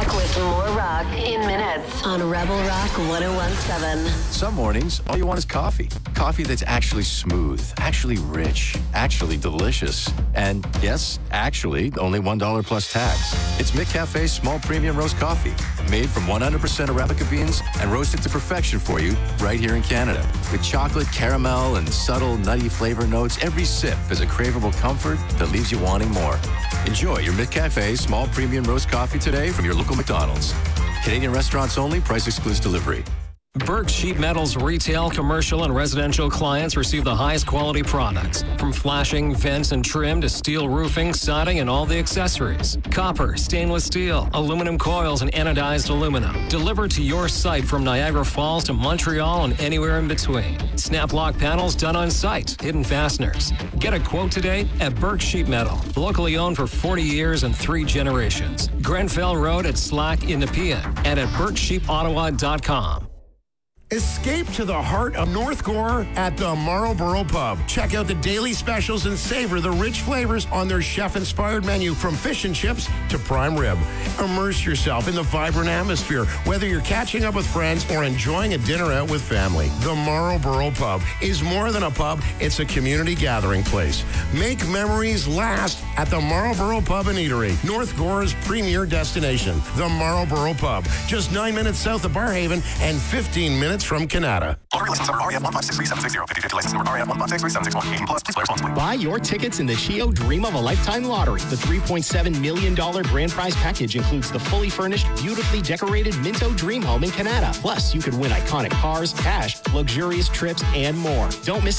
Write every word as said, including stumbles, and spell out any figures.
Back with more rock in minutes on Rebel Rock one oh one point seven. Some mornings, all you want is coffee. Coffee that's actually smooth, actually rich, actually delicious. And yes, actually, only one dollar plus tax. It's McCafe's small premium roast coffee, made from one hundred percent Arabica beans and roasted to perfection for you right here in Canada. With chocolate, caramel, and subtle nutty flavor notes, every sip is a craveable comfort that leaves you wanting more. Enjoy your McCafe small premium roast coffee today from your local McDonald's. Canadian restaurants only, price excludes delivery. Burke Sheet Metal's retail, commercial, and residential clients receive the highest quality products. From flashing, vents, and trim to steel roofing, siding, and all the accessories. Copper, stainless steel, aluminum coils, and anodized aluminum. Delivered to your site from Niagara Falls to Montreal and anywhere in between. Snap lock panels done on site. Hidden fasteners. Get a quote today at Burke Sheet Metal. Locally owned for forty years and three generations. Grenfell Road at Slack in Nepean and at burke sheep ottawa dot com. Escape to the heart of North Gore at the Marlborough Pub. Check out the daily specials and savor the rich flavors on their chef-inspired menu, from fish and chips to prime rib. Immerse yourself in the vibrant atmosphere, whether you're catching up with friends or enjoying a dinner out with family. The Marlborough Pub is more than a pub, it's a community gathering place. Make memories last at the Marlborough Pub and Eatery, North Gore's premier destination. The Marlborough Pub, just nine minutes south of Barhaven and fifteen minutes from Canada. Lottery license number R E F one five six three seven six zero. fifty fifty license number R E F one five six three seven six one. eighteen plus. Please play responsibly. Buy your tickets in the S H I O Dream of a Lifetime Lottery. The three point seven million dollars grand prize package includes the fully furnished, beautifully decorated Minto Dream Home in Canada. Plus, you could win iconic cars, cash, luxurious trips, and more. Don't miss